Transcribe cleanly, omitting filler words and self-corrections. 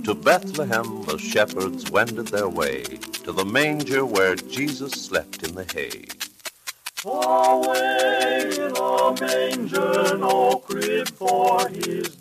To Bethlehem the shepherds wended their way, to the manger where Jesus slept in the hay. Away in a manger, no crib for his